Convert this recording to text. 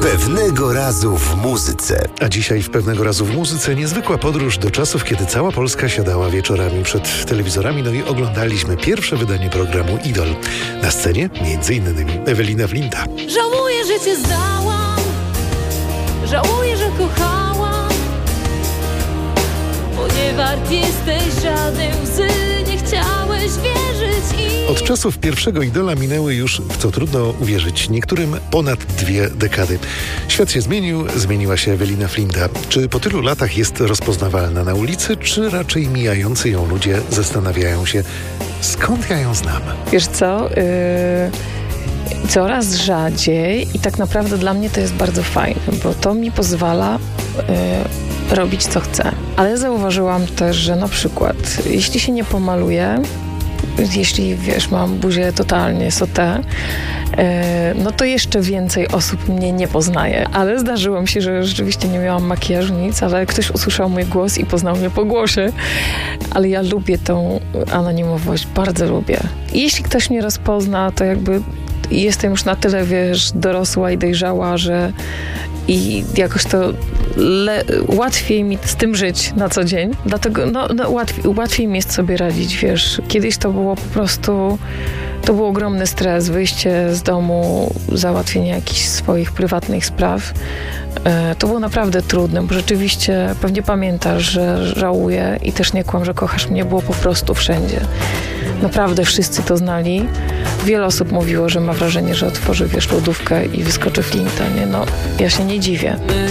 Pewnego razu w muzyce. A dzisiaj w Pewnego razu w muzyce niezwykła podróż do czasów, kiedy cała Polska siadała wieczorami przed telewizorami, no i oglądaliśmy pierwsze wydanie programu Idol. Na scenie m.in. Ewelina Flinta. Żałuję, że cię zdałam, żałuję, że kochałam, bo nie wart jesteś żadnej łzy, nie chciałeś wierzyć i... Od czasów pierwszego Idola minęły już, w co trudno uwierzyć, niektórym ponad 2 dekady. Świat się zmienił, zmieniła się Ewelina Flinta. Czy po tylu latach jest rozpoznawalna na ulicy, czy raczej mijający ją ludzie zastanawiają się, skąd ja ją znam? Wiesz co, coraz rzadziej i tak naprawdę dla mnie to jest bardzo fajne, bo to mi pozwala robić co chcę. Ale zauważyłam też, że na przykład jeśli się nie pomaluję, jeśli wiesz, mam buzię totalnie sauté, no to jeszcze więcej osób mnie nie poznaje. Ale zdarzyło mi się, że rzeczywiście nie miałam makijażu, nic, ale ktoś usłyszał mój głos i poznał mnie po głosie. Ale ja lubię tą anonimowość, bardzo lubię. I jeśli ktoś mnie rozpozna, to jakby jestem już na tyle, wiesz, dorosła i dojrzała, że i jakoś to łatwiej mi z tym żyć na co dzień. Dlatego łatwiej mi jest sobie radzić, wiesz. Kiedyś to było po prostu... To był ogromny stres, wyjście z domu, załatwienie jakichś swoich prywatnych spraw. To było naprawdę trudne, bo rzeczywiście pewnie pamiętasz, że żałuję i też nie kłam, że kochasz mnie, było po prostu wszędzie. Naprawdę wszyscy to znali. Wiele osób mówiło, że ma wrażenie, że otworzy, wiesz, lodówkę i wyskoczy Flinta, nie? No, ja się nie dziwię. My